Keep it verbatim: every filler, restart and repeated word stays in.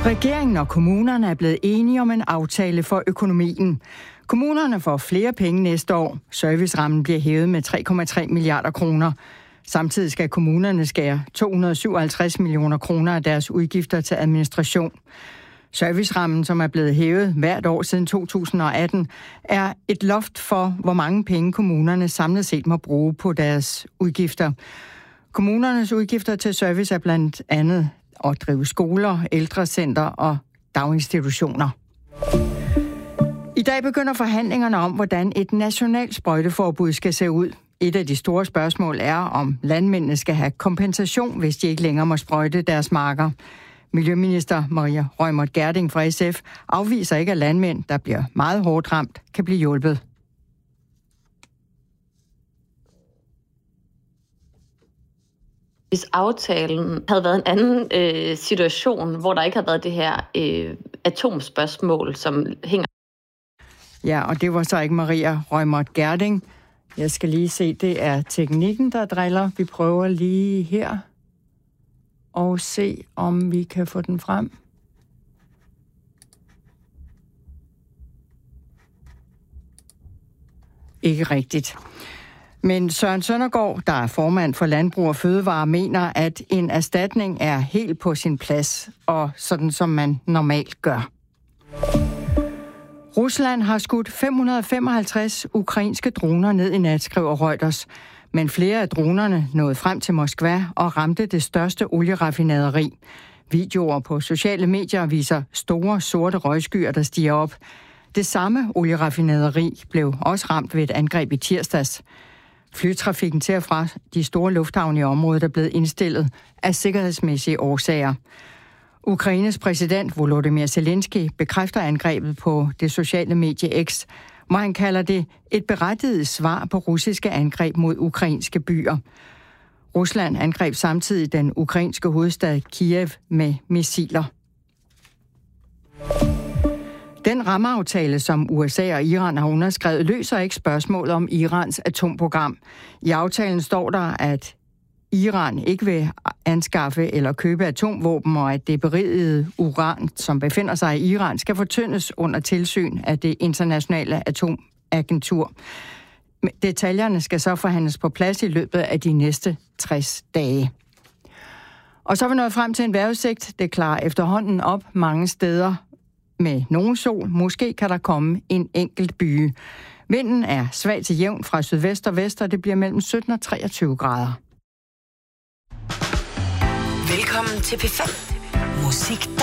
Regeringen og kommunerne er blevet enige om en aftale for økonomien. Kommunerne får flere penge næste år. Servicerammen bliver hævet med tre komma tre milliarder kroner. Samtidig skal kommunerne skære to hundrede og syvoghalvtreds millioner kroner af deres udgifter til administration. Servicerammen, som er blevet hævet hvert år siden to tusind og atten, er et loft for, hvor mange penge kommunerne samlet set må bruge på deres udgifter. Kommunernes udgifter til service er blandt andet at drive skoler, ældrecenter og daginstitutioner. I dag begynder forhandlingerne om, hvordan et nationalt sprøjteforbud skal se ud. Et af de store spørgsmål er, om landmændene skal have kompensation, hvis de ikke længere må sprøjte deres marker. Miljøminister Maria Reumert Gjerding fra S F afviser ikke, at landmænd, der bliver meget hårdt ramt, kan blive hjulpet. Hvis aftalen havde været en anden øh, situation, hvor der ikke havde været det her øh, atomspørgsmål, som hænger... Ja, og det var så ikke Maria Reumert Gjerding. Jeg skal lige se, det er teknikken, der driller. Vi prøver lige her og se, om vi kan få den frem. Ikke rigtigt. Men Søren Søndergaard, der er formand for Landbrug og Fødevare, mener, at en erstatning er helt på sin plads, og sådan som man normalt gør. Rusland har skudt fem hundrede og femoghalvtreds ukrainske droner ned i nat, skriver Reuters. Men flere af dronerne nåede frem til Moskva og ramte det største olieraffinaderi. Videoer på sociale medier viser store sorte røgskyer, der stiger op. Det samme olieraffinaderi blev også ramt ved et angreb i tirsdags. Flytrafikken til og fra de store lufthavne i området er blevet indstillet af sikkerhedsmæssige årsager. Ukraines præsident Volodymyr Zelensky bekræfter angrebet på det sociale medie X, hvor han kalder det et berettiget svar på russiske angreb mod ukrainske byer. Rusland angreb samtidig den ukrainske hovedstad Kiev med missiler. Den rammeaftale, som U S A og Iran har underskrevet, løser ikke spørgsmålet om Irans atomprogram. I aftalen står der, at Iran ikke vil anskaffe eller købe atomvåben, og at det berigede uran, som befinder sig i Iran, skal fortyndes under tilsyn af det internationale atomagentur. Detaljerne skal så forhandles på plads i løbet af de næste tres dage. Og så er vi nået frem til en vejrudsigt. Det klarer efterhånden op mange steder med nogen sol. Måske kan der komme en enkelt byge. Vinden er svag til jævn fra sydvest og vest, og det bliver mellem sytten og treogtyve grader. Velkommen til P fem. Musik, der